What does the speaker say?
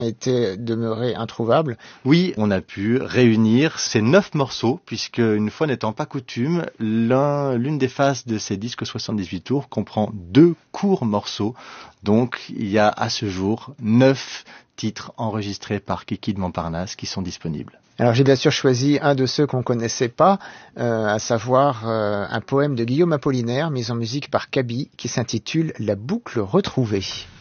était demeuré introuvable. Oui, on a pu réunir ces 9 morceaux, puisque une fois n'étant pas coutume, l'une des faces de ces disques 78 tours comprend 2 courts morceaux. Donc il y a à ce jour 9 titres enregistrés par Kiki de Montparnasse qui sont disponibles. Alors j'ai bien sûr choisi un de ceux qu'on connaissait pas, à savoir un poème de Guillaume Apollinaire mis en musique par Kaby qui s'intitule La boucle retrouvée.